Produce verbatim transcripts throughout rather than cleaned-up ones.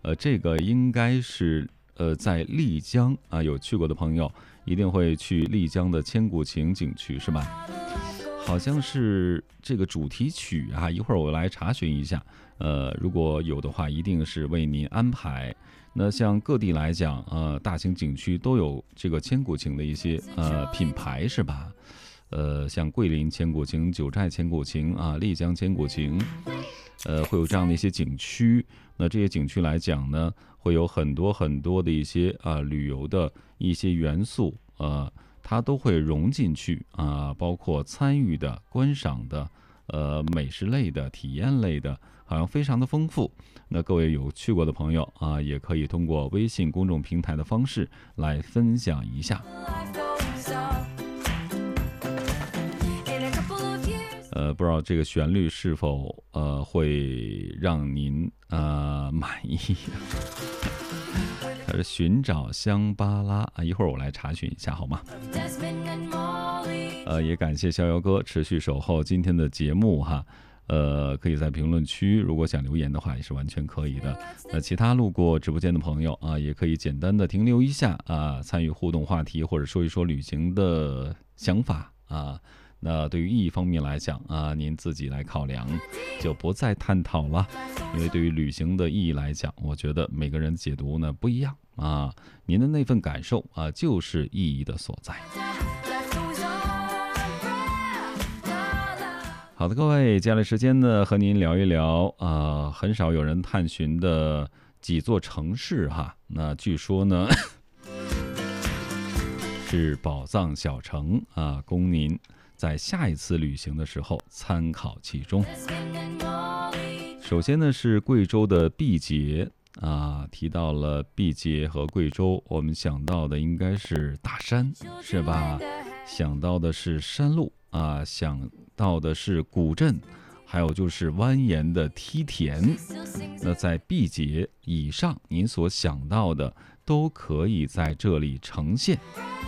呃，这个应该是呃在丽江啊，有去过的朋友一定会去丽江的千古情景区，是吧？好像是这个主题曲啊，一会儿我来查询一下。呃，如果有的话，一定是为您安排。那像各地来讲，呃，大型景区都有这个千古情的一些呃品牌，是吧？呃，像桂林千古情、九寨千古情啊、丽江千古情，呃，会有这样的一些景区。那这些景区来讲呢，会有很多很多的一些啊、呃、旅游的一些元素，呃。它都会融进去啊，包括参与的、观赏的、呃美食类的、体验类的，好像非常的丰富。那各位有去过的朋友啊，也可以通过微信公众平台的方式来分享一下。呃，不知道这个旋律是否呃会让您呃满意？它是寻找香巴拉啊，一会儿我来查询一下好吗？呃，也感谢逍遥哥持续守候今天的节目哈。呃，可以在评论区，如果想留言的话，也是完全可以的。那其他路过直播间的朋友啊，也可以简单的停留一下啊，参与互动话题，或者说一说旅行的想法啊。那对于意义方面来讲啊，您自己来考量，就不再探讨了。因为对于旅行的意义来讲，我觉得每个人解读呢不一样啊，您的那份感受啊，就是意义的所在。好的，各位，接下来时间呢，和您聊一聊啊、呃，很少有人探寻的几座城市哈。那据说呢，是宝藏小城啊，供您在下一次旅行的时候参考其中。首先呢是贵州的毕节啊，提到了毕节和贵州，我们想到的应该是大山，是吧？想到的是山路啊，想到的是古镇，还有就是蜿蜒的梯田。那在毕节以上，您所想到的都可以在这里呈现。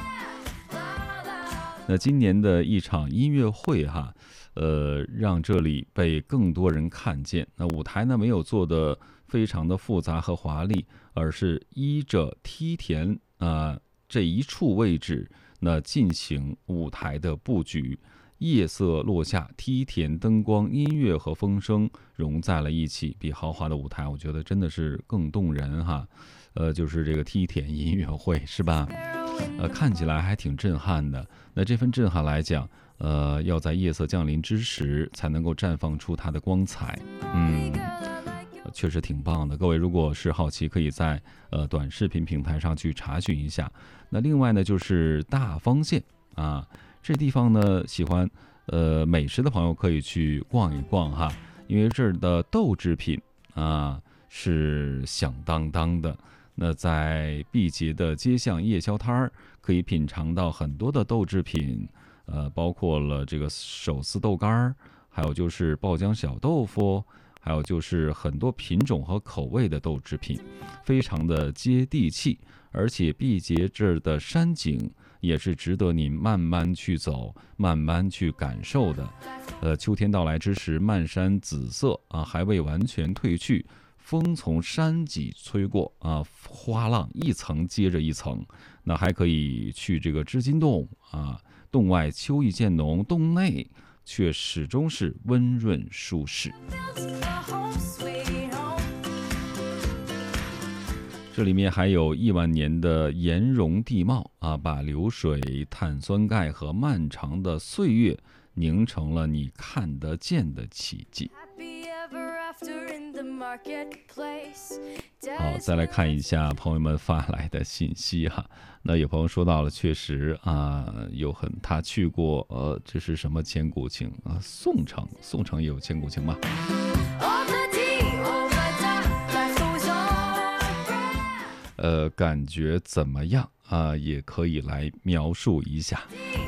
那今年的一场音乐会哈，呃，让这里被更多人看见。那舞台呢，没有做的非常的复杂和华丽，而是依着梯田啊、呃、这一处位置，那进行舞台的布局。夜色落下，梯田灯光、音乐和风声融在了一起，比豪华的舞台，我觉得真的是更动人哈。呃，就是这个梯田音乐会，是吧？呃，看起来还挺震撼的。那这份震撼来讲，呃，要在夜色降临之时才能够绽放出它的光彩。嗯，确实挺棒的。各位如果是好奇，可以在呃短视频平台上去查询一下。那另外呢，就是大方县啊，这地方呢，喜欢呃美食的朋友可以去逛一逛哈，因为这儿的豆制品啊是响当当的。那在毕节的街巷夜宵摊儿，可以品尝到很多的豆制品，呃，包括了这个手撕豆干儿，还有就是爆浆小豆腐，还有就是很多品种和口味的豆制品，非常的接地气。而且毕节这儿的山景也是值得您慢慢去走，慢慢去感受的。呃，秋天到来之时，漫山紫色啊，还未完全褪去。风从山脊吹过啊，花浪一层接着一层。那还可以去这个织金洞啊，洞外秋意渐浓，洞内却始终是温润舒适。这里面还有亿万年的岩溶地貌啊，把流水、碳酸钙和漫长的岁月凝成了你看得见的奇迹。好，再来看一下朋友们发来的信息哈。那有朋友说到了，确实啊，有很他去过，呃，这是什么千古情啊？宋城，宋城也有千古情吗？呃，感觉怎么样啊？也可以来描述一下。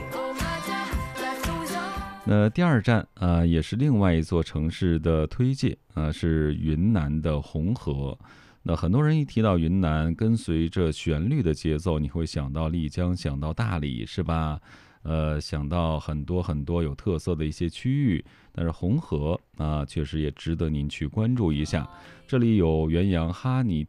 那第二站啊、呃，也是另外一座城市的推荐啊、呃，是云南的红河。那很多人一提到云南，跟随着旋律的节奏，你会想到丽江，想到大理，是吧？呃，想到很多很多有特色的一些区域。但是红河啊、呃，确实也值得您去关注一下。这里有元阳哈尼